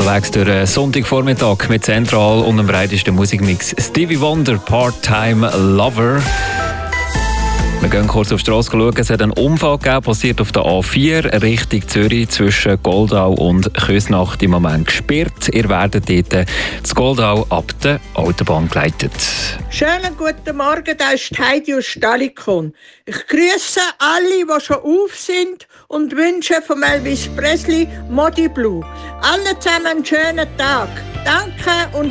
unterwegs durch einen Sonntagvormittag mit Zentral und dem breitesten Musikmix. Stevie Wonder, Part-Time Lover. Wir gehen kurz auf die Strasse schauen. Es hat einen Unfall gegeben, passiert auf der A4 Richtung Zürich zwischen Goldau und Küsnacht im Moment gesperrt. Ihr werdet dort zu Goldau ab der Autobahn geleitet. Schönen guten Morgen, da ist Heidi aus Stalikon. Ich grüße alle, die schon auf sind und wünsche von Elvis Presley Modi Blue. Allen zusammen einen schönen Tag. Danke und